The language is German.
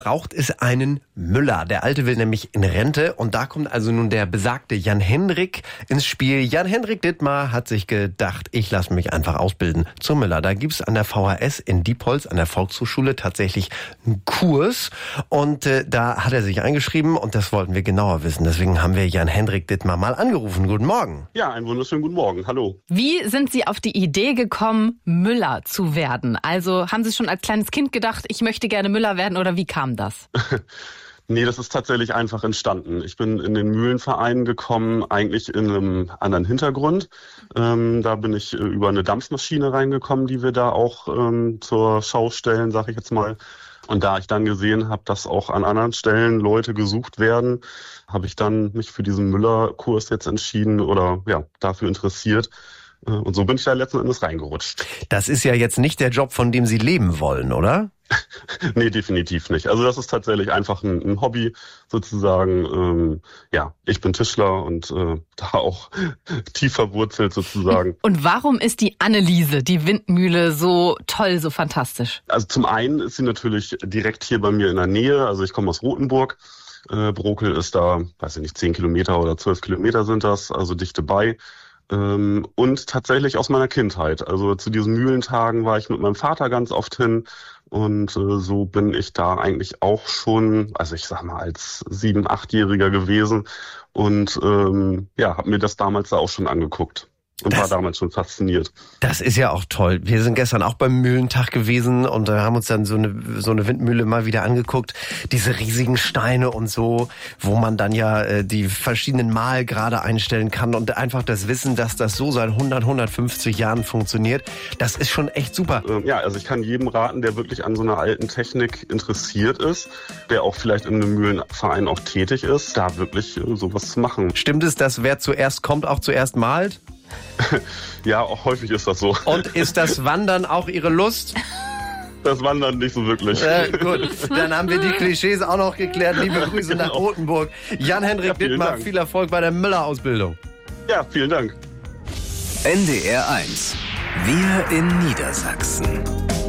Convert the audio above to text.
Braucht es einen Müller. Der Alte will nämlich in Rente und da kommt also nun der besagte Jan-Henrik ins Spiel. Jan-Henrik Dittmar hat sich gedacht, ich lasse mich einfach ausbilden zum Müller. Da gibt's an der VHS in Diepholz, an der Volkshochschule, tatsächlich einen Kurs und da hat er sich eingeschrieben und das wollten wir genauer wissen. Deswegen haben wir Jan-Henrik Dittmar mal angerufen. Guten Morgen. Ja, einen wunderschönen guten Morgen. Hallo. Wie sind Sie auf die Idee gekommen, Müller zu werden? Also haben Sie schon als kleines Kind gedacht, ich möchte gerne Müller werden oder wie kam das? Nee, das ist tatsächlich einfach entstanden. Ich bin in den Mühlenverein gekommen, eigentlich in einem anderen Hintergrund. Da bin ich über eine Dampfmaschine reingekommen, die wir da auch zur Schau stellen, sag ich jetzt mal. Und da ich dann gesehen habe, dass auch an anderen Stellen Leute gesucht werden, habe ich dann mich für diesen Müller-Kurs jetzt entschieden oder ja, dafür interessiert. Und so bin ich da letzten Endes reingerutscht. Das ist ja jetzt nicht der Job, von dem Sie leben wollen, oder? Nee, definitiv nicht. Also das ist tatsächlich einfach ein Hobby sozusagen. Ja, ich bin Tischler und da auch tief verwurzelt sozusagen. Und warum ist die Anneliese, die Windmühle, so toll, so fantastisch? Also zum einen ist sie natürlich direkt hier bei mir in der Nähe. Also ich komme aus Rothenburg. Brokel ist da, weiß ich nicht, 10 Kilometer oder 12 Kilometer sind das, also dichte bei. Und tatsächlich aus meiner Kindheit. Also zu diesen Mühlentagen war ich mit meinem Vater ganz oft hin und so bin ich da eigentlich auch schon, also ich sag mal als 7-, 8-Jähriger gewesen und ja, habe mir das damals da auch schon angeguckt. Und war damals schon fasziniert. Das ist ja auch toll. Wir sind gestern auch beim Mühlentag gewesen und haben uns dann so eine Windmühle mal wieder angeguckt. Diese riesigen Steine und so, wo man dann ja die verschiedenen Mahlgrade einstellen kann und einfach das Wissen, dass das so seit 100, 150 Jahren funktioniert, das ist schon echt super. Ja, also ich kann jedem raten, der wirklich an so einer alten Technik interessiert ist, der auch vielleicht in einem Mühlenverein auch tätig ist, da wirklich sowas zu machen. Stimmt es, dass wer zuerst kommt, auch zuerst malt? Ja, auch häufig ist das so. Und ist das Wandern auch Ihre Lust? Das Wandern nicht so wirklich. Gut, dann haben wir die Klischees auch noch geklärt. Liebe Grüße nach Rothenburg. Jan-Henrik Dittmar, viel Erfolg bei der Müller-Ausbildung. Ja, vielen Dank. NDR 1. Wir in Niedersachsen.